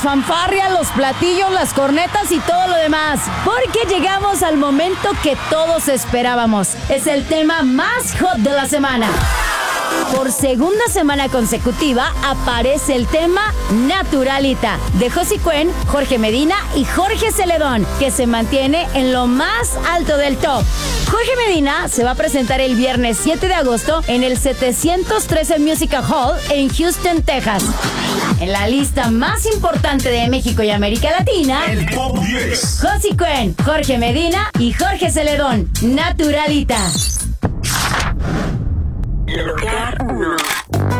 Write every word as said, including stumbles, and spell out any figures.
fanfarrias, los platillos, las cornetas y todo lo demás. Porque llegamos al momento que todos esperábamos. Es el tema más hot de la semana. Por segunda semana consecutiva aparece el tema Naturalita de Josie Cuen, Jorge Medina y Jorge Celedón, que se mantiene en lo más alto del top. Jorge Medina se va a presentar el viernes siete de agosto en el setecientos trece Music Hall en Houston, Texas. En la lista más importante de México y América Latina, el Top diez. Josie Cuen, Jorge Medina y Jorge Celedón, Naturalita. Lugar uno.